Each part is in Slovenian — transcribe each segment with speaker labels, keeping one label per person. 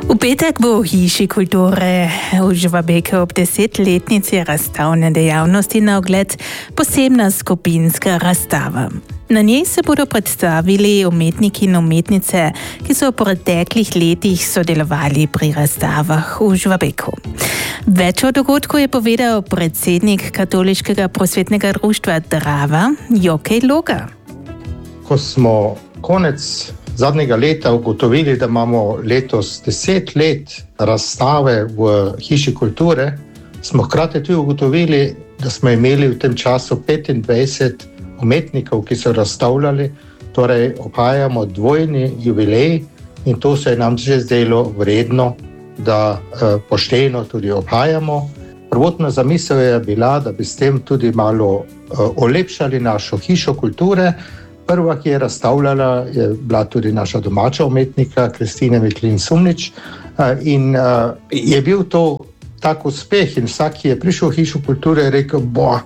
Speaker 1: V petek bo v Hiši kulture v Žvabeku ob 10-letnici razstavne dejavnosti na ogled posebna skupinska razstava. Na njej se bodo predstavili umetniki in umetnice, ki so v preteklih letih sodelovali pri razstavah v Žvabeku. Več o dogodku je povedal predsednik Katoliškega prosvetnega društva Drava, Jokej Logar.
Speaker 2: Ko smo konec zadnjega leta ugotovili, da imamo letos 10 let razstave v Hiši kulture, smo hkrati tudi ugotovili, da smo imeli v tem času 25 umetnikov, ki so razstavljali, torej obhajamo dvojni jubilej in to se je nam že zdelo vredno, da pošteno tudi obhajamo. Prvotna zamisel je bila, da bi s tem tudi malo olepšali našo Hišo kulture. Prva, ki je razstavljala, je bila tudi naša domača umetnika Kristina Miklin-Sumnič in je bil to tak uspeh in vsak, ki je prišel v Hišo kulture, je rekel,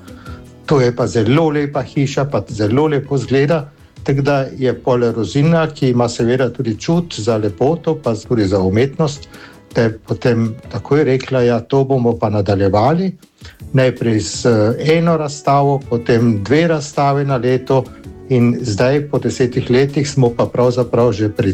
Speaker 2: to je pa zelo lepa hiša, pa zelo lepo zgleda. Tako da je pol Rozina, ki ima seveda tudi čut za lepoto, pa tudi za umetnost, da je potem takoj rekla, ja, to bomo pa nadaljevali. Najprej z eno razstavo, potem 2 razstave na leto in zdaj po 10 letih smo pa pravzaprav že pri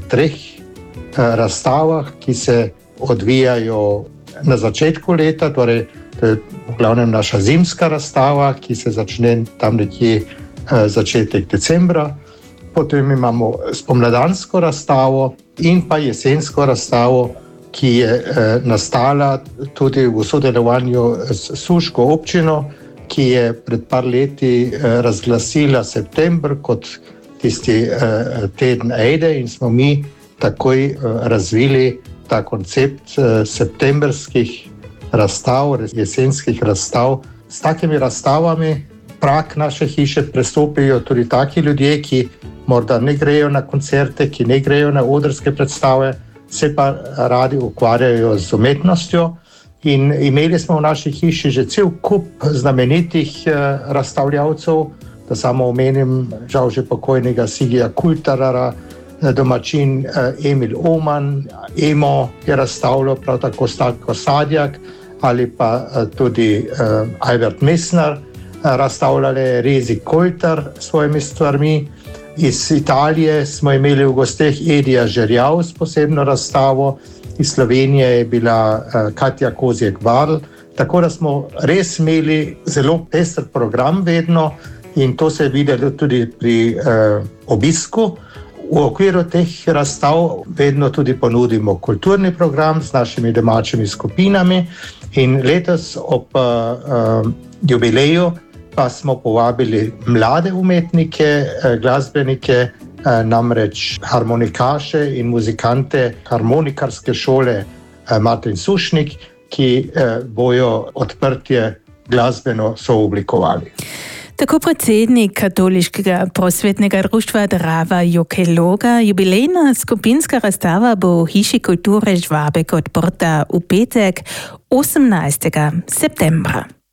Speaker 2: 3 razstavah, ki se odvijajo na začetku leta, torej to je v glavnem naša zimska razstava, ki se začne tam nekje začetek decembra. Potem imamo spomladansko razstavo in pa jesensko razstavo, ki je nastala tudi v sodelovanju s Suško občino, ki je pred par leti razglasila september kot tisti teden Ejde in smo mi takoj razvili ta koncept septembrskih razstav, jesenskih razstav. S takimi razstavami prag naše hiše prestopijo tudi taki ljudje, ki morda ne grejo na koncerte, ki ne grejo na odrske predstave, se pa radi ukvarjajo z umetnostjo. In imeli smo v naši hiši že cel kup znamenitih razstavljavcev, da samo omenim žal že pokojnega Sigija Kultarara, domačin Emil Oman, Emo je razstavljal, prav tako Stanko Sadjak ali pa tudi Albert Messner, razstavljale Rezi Koltar s svojimi stvarmi. Iz Italije smo imeli v gosteh Edija Žerjav s posebno razstavo, iz Slovenije je bila Katja Kozjek-Varl, tako da smo res imeli zelo pester program vedno in to se je videlo tudi pri obisku. V okviru teh razstav vedno tudi ponudimo kulturni program s našimi domačimi skupinami in letos ob jubileju pa smo povabili mlade umetnike, glasbenike, namreč harmonikaše in muzikante harmonikarske šole Martin Sušnik, ki bojo odprtje glasbeno sooblikovali.
Speaker 1: Tako predsednik Katoliškega prosvetnega društva Drava Jokej Logar, jubilejna skupinska razstava bo v Hiši kulture Žvabek odprta v petek 18. septembra.